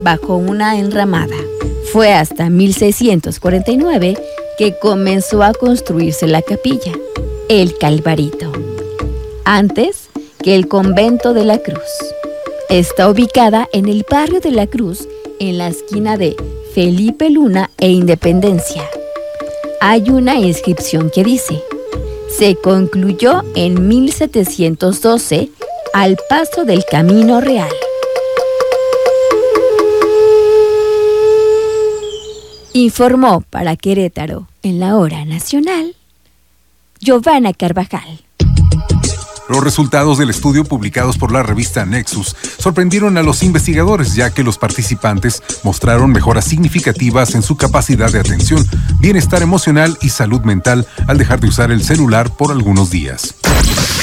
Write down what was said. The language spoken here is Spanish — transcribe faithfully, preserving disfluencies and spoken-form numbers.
bajo una enramada. Fue hasta mil seiscientos cuarenta y nueve que comenzó a construirse la capilla, el Calvarito, antes que el Convento de la Cruz. Está ubicada en el barrio de la Cruz, en la esquina de Felipe Luna e Independencia. Hay una inscripción que dice: se concluyó en mil setecientos doce al paso del Camino Real. Informó para Querétaro, en la Hora Nacional, Giovanna Carvajal. Los resultados del estudio publicados por la revista Nexus sorprendieron a los investigadores, ya que los participantes mostraron mejoras significativas en su capacidad de atención, bienestar emocional y salud mental al dejar de usar el celular por algunos días.